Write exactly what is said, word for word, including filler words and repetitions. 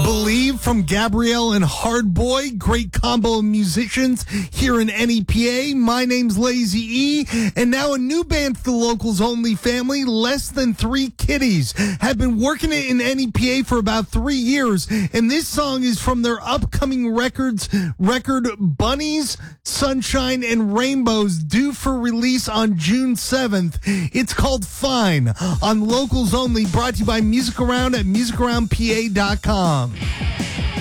Believe from Gabrielle and Hardboy, great combo of musicians here in N E P A. My name's Lazy E, and now a new band for the Locals Only family, Less Than Three Kitties, have been working it in N E P A for about three years, and this song is from their upcoming records record Bunnies, Sunshine, and Rainbows, due for release on June seventh. It's called Fine on Locals Only, brought to you by Music Around at music around p a dot com.